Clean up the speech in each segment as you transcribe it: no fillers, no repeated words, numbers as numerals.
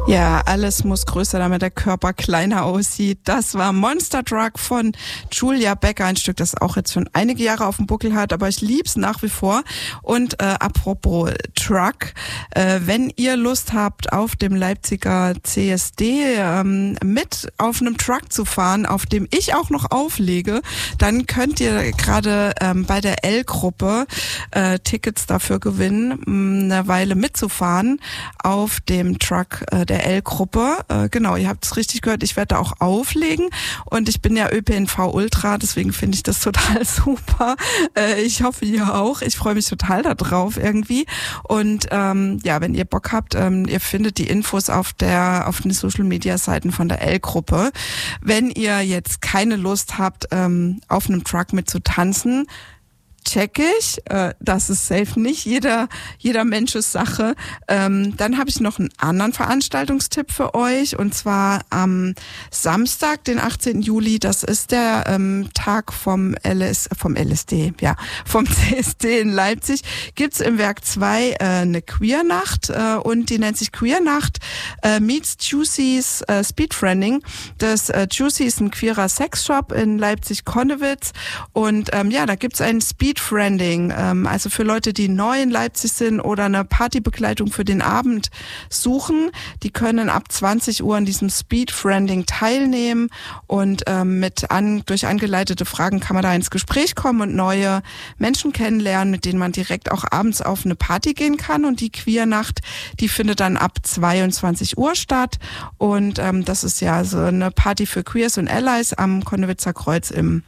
Ja, alles muss größer, damit der Körper kleiner aussieht. Das war Monster Truck von Julia Becker, ein Stück, das auch jetzt schon einige Jahre auf dem Buckel hat, aber ich lieb's nach wie vor. Und apropos Truck, wenn ihr Lust habt, auf dem Leipziger CSD mit auf einem Truck zu fahren, auf dem ich auch noch auflege, dann könnt ihr gerade bei der L-Gruppe Tickets dafür gewinnen, eine Weile mitzufahren auf dem Truck der L-Gruppe. Genau, ihr habt es richtig gehört, ich werde da auch auflegen und ich bin ja ÖPNV Ultra, deswegen finde ich das total super. Ich hoffe, ihr auch. Ich freue mich total da drauf irgendwie. Und ja, wenn ihr Bock habt, ihr findet die Infos auf den Social-Media-Seiten von der L-Gruppe. Wenn ihr jetzt keine Lust habt, auf einem Truck mit zu tanzen, check ich, das ist safe nicht jeder Mensches Sache. Dann habe ich noch einen anderen Veranstaltungstipp für euch und zwar Samstag, den 18. Juli, das ist der Tag vom CSD in Leipzig, gibt's im Werk 2 eine Queer-Nacht und die nennt sich Queer-Nacht meets Juicy's Speedfriending. Das Juicy ist ein queerer Sexshop in Leipzig-Konnewitz und ja, da gibt's einen Speedfriending, also für Leute, die neu in Leipzig sind oder eine Partybegleitung für den Abend suchen, die können ab 20 Uhr an diesem Speedfriending teilnehmen und durch angeleitete Fragen kann man da ins Gespräch kommen und neue Menschen kennenlernen, mit denen man direkt auch abends auf eine Party gehen kann und die Queer-Nacht, die findet dann ab 22 Uhr statt und das ist ja so eine Party für Queers und Allies am Konnewitzer Kreuz im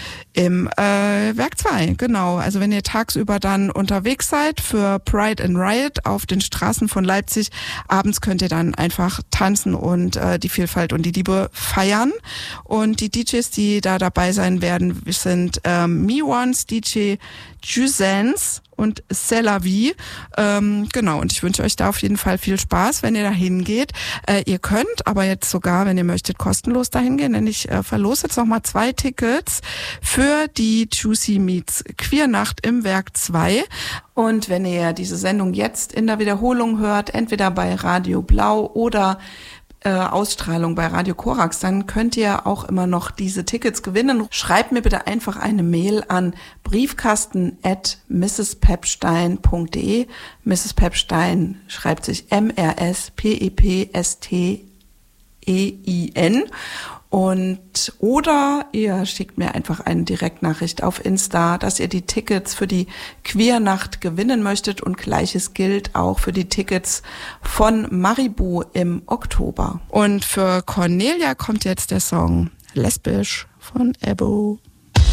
Werk 2, genau. Also wenn ihr tagsüber dann unterwegs seid für Pride and Riot auf den Straßen von Leipzig, abends könnt ihr dann einfach tanzen und die Vielfalt und die Liebe feiern. Und die DJs, die da dabei sein werden, sind Me-Ones, DJ Jusens und C'est la vie. Genau, und ich wünsche euch da auf jeden Fall viel Spaß, wenn ihr da hingeht. Ihr könnt aber jetzt sogar, wenn ihr möchtet, kostenlos dahin gehen, denn ich verlose jetzt nochmal 2 Tickets für die Juicy Meets Queer-Nacht im Werk 2. Und wenn ihr diese Sendung jetzt in der Wiederholung hört, entweder bei Radio Blau oder Ausstrahlung bei Radio Korax, dann könnt ihr auch immer noch diese Tickets gewinnen. Schreibt mir bitte einfach eine Mail an briefkasten@mrspepstein.de. Mrs. Pepstein schreibt sich MRSPEPSTEIN. Oder ihr schickt mir einfach eine Direktnachricht auf Insta, dass ihr die Tickets für die Queer-Nacht gewinnen möchtet und Gleiches gilt auch für die Tickets von Maribu im Oktober. Und für Cornelia kommt jetzt der Song Lesbisch von Ebo.